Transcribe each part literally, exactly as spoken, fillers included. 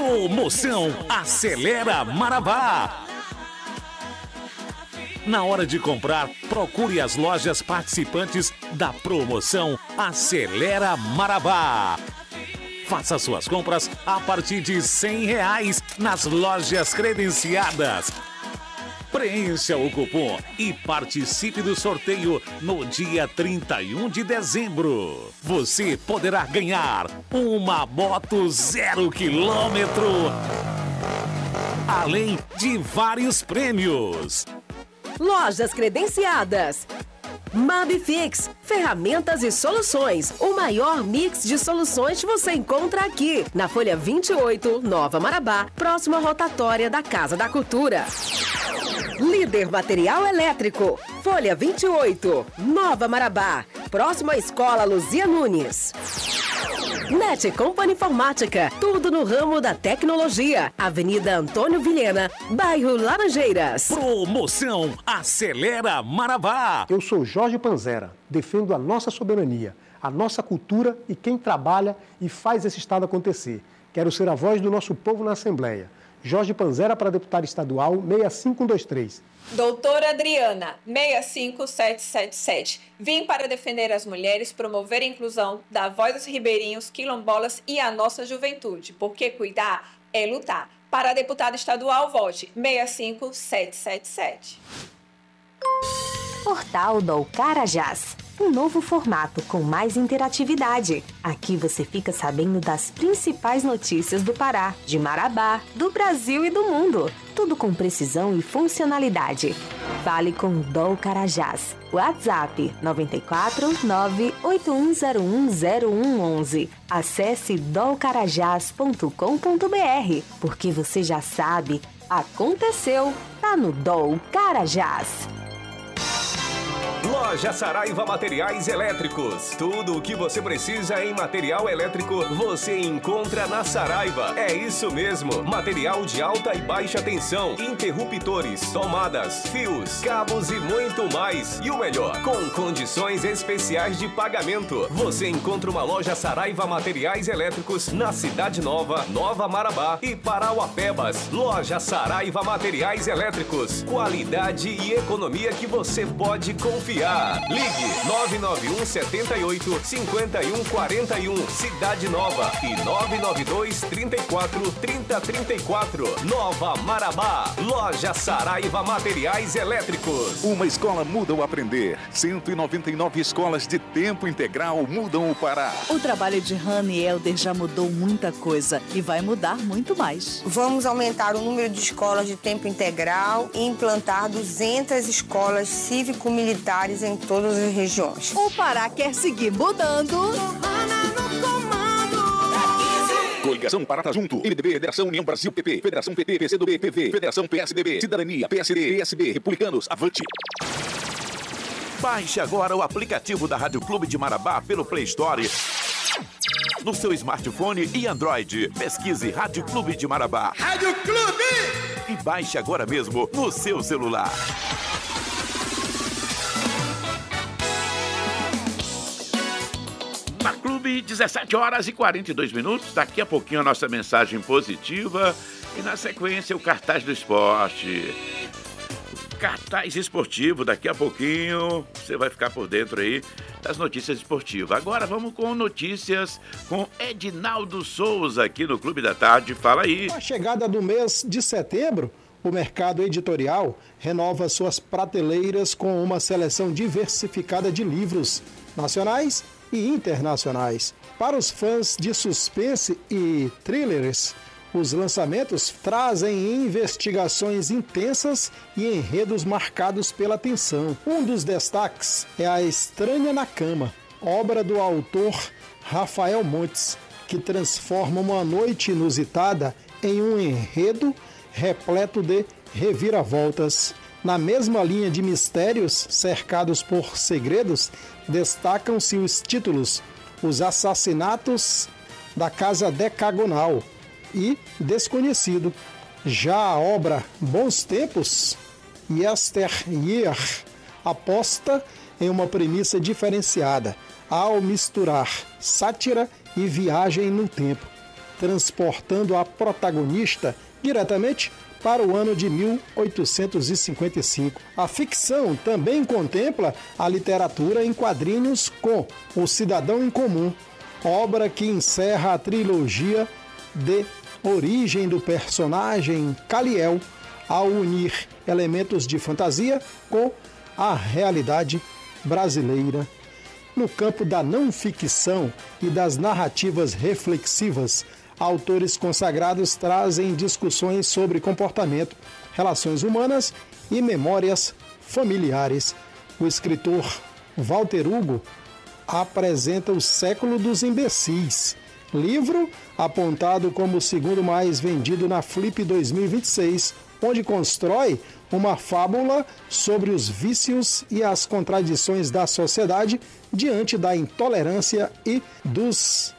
Promoção Acelera Marabá. Na hora de comprar, procure as lojas participantes da promoção Acelera Marabá. Faça suas compras a partir de cem reais nas lojas credenciadas. Preencha o cupom e participe do sorteio no dia trinta e um de dezembro. Você poderá ganhar uma moto zero quilômetro, além de vários prêmios. Lojas credenciadas. Mabifix, ferramentas e soluções. O maior mix de soluções você encontra aqui, na Folha vinte e oito, Nova Marabá, próxima à rotatória da Casa da Cultura. Líder Material Elétrico, Folha vinte e oito, Nova Marabá, próxima à Escola Luzia Nunes. Net Company Informática, tudo no ramo da tecnologia. Avenida Antônio Vilhena, bairro Laranjeiras. Promoção Acelera Marabá. Eu sou Jorge Panzera, defendo a nossa soberania, a nossa cultura e quem trabalha e faz esse Estado acontecer. Quero ser a voz do nosso povo na Assembleia. Jorge Panzera para deputado estadual seis cinco um dois três. Doutora Adriana, seis cinco sete sete sete. Vim para defender as mulheres, promover a inclusão, dar voz aos ribeirinhos, quilombolas e à nossa juventude, porque cuidar é lutar. Para deputado estadual, vote seis cinco sete sete sete. Portal do Carajás. Um novo formato com mais interatividade. Aqui você fica sabendo das principais notícias do Pará, de Marabá, do Brasil e do mundo. Tudo com precisão e funcionalidade. Fale com o Dol Carajás. WhatsApp nove quatro nove oito um zero um zero um um um. Acesse dol carajás ponto com ponto b r, porque você já sabe, aconteceu, tá no Dol Carajás. Loja Saraiva Materiais Elétricos. Tudo o que você precisa em material elétrico, você encontra na Saraiva. É isso mesmo. Material de alta e baixa tensão, interruptores, tomadas, fios, cabos e muito mais. E o melhor, com condições especiais de pagamento. Você encontra uma loja Saraiva Materiais Elétricos na Cidade Nova, Nova Marabá e Parauapebas. Loja Saraiva Materiais Elétricos. Qualidade e economia que você pode confiar. Ligue nove nove um sete oito cinco um quatro um, Cidade Nova, e nove nove dois três quatro três zero três quatro, Nova Marabá. Loja Saraiva Materiais Elétricos. Uma escola muda o aprender. cento e noventa e nove escolas de tempo integral mudam o Pará. O trabalho de Hannah e Helder já mudou muita coisa e vai mudar muito mais. Vamos aumentar o número de escolas de tempo integral e implantar duzentas escolas cívico-militares em todas as regiões. O Pará quer seguir mudando. Coligação Pará Junto, M D B, Federação União Brasil P P, Federação P P, P C do B, P V, Federação P S D B, Cidadania, P S D, P S B, Republicanos, avante. Baixe agora o aplicativo da Rádio Clube de Marabá pelo Play Store no seu smartphone e Android. Pesquise Rádio Clube de Marabá. Rádio Clube! E baixe agora mesmo no seu celular. Na Clube, dezessete horas e quarenta e dois minutos. Daqui a pouquinho a nossa mensagem positiva e na sequência o cartaz do esporte. O cartaz esportivo, daqui a pouquinho você vai ficar por dentro aí das notícias esportivas. Agora vamos com notícias com Edinaldo Souza aqui no Clube da Tarde. Fala aí. Com a chegada do mês de setembro, o mercado editorial renova suas prateleiras com uma seleção diversificada de livros nacionais e internacionais. Para os fãs de suspense e thrillers, os lançamentos trazem investigações intensas e enredos marcados pela tensão. Um dos destaques é A Estranha na Cama, obra do autor Rafael Montes, que transforma uma noite inusitada em um enredo repleto de reviravoltas. Na mesma linha de mistérios cercados por segredos, destacam-se os títulos Os Assassinatos da Casa Decagonal e Desconhecido. Já a obra Bons Tempos, Yesteryear, aposta em uma premissa diferenciada ao misturar sátira e viagem no tempo. transportando a protagonista diretamente para o ano de mil oitocentos e cinquenta e cinco. A ficção também contempla a literatura em quadrinhos com O Cidadão em Comum, obra que encerra a trilogia de origem do personagem Kal-El, ao unir elementos de fantasia com a realidade brasileira. No campo da não-ficção e das narrativas reflexivas, autores consagrados trazem discussões sobre comportamento, relações humanas e memórias familiares. O escritor Walter Hugo apresenta O Século dos Imbecis, livro apontado como o segundo mais vendido na Flip dois mil e vinte e seis, onde constrói uma fábula sobre os vícios e as contradições da sociedade diante da intolerância e dos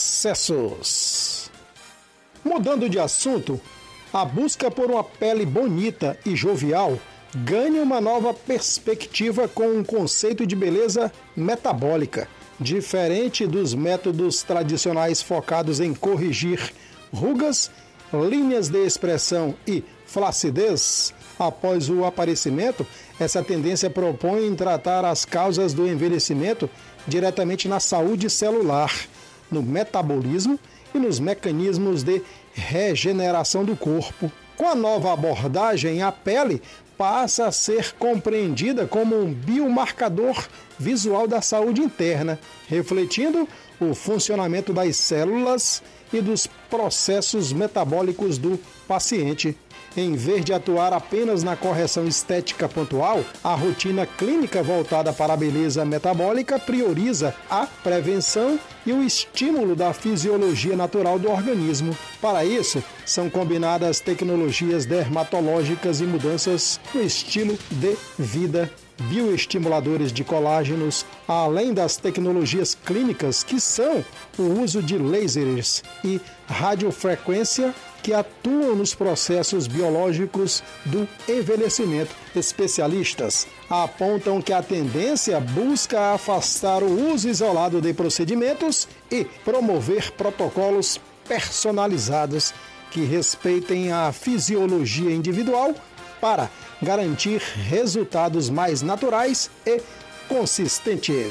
excessos. Mudando de assunto, a busca por uma pele bonita e jovial ganha uma nova perspectiva com um conceito de beleza metabólica. Diferente dos métodos tradicionais focados em corrigir rugas, linhas de expressão e flacidez após o aparecimento, essa tendência propõe tratar as causas do envelhecimento diretamente na saúde celular, no metabolismo e nos mecanismos de regeneração do corpo. Com a nova abordagem, a pele passa a ser compreendida como um biomarcador visual da saúde interna, refletindo o funcionamento das células e dos processos metabólicos do paciente. Em vez de atuar apenas na correção estética pontual, a rotina clínica voltada para a beleza metabólica prioriza a prevenção e o estímulo da fisiologia natural do organismo. Para isso, são combinadas tecnologias dermatológicas e mudanças no estilo de vida, bioestimuladores de colágenos, além das tecnologias clínicas que são o uso de lasers e radiofrequência que atuam nos processos biológicos do envelhecimento. Especialistas apontam que a tendência busca afastar o uso isolado de procedimentos e promover protocolos personalizados que respeitem a fisiologia individual para garantir resultados mais naturais e consistentes.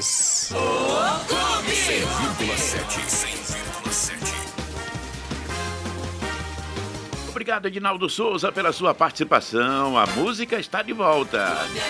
cem vírgula sete. Obrigado, Edinaldo Souza, pela sua participação. A música está de volta.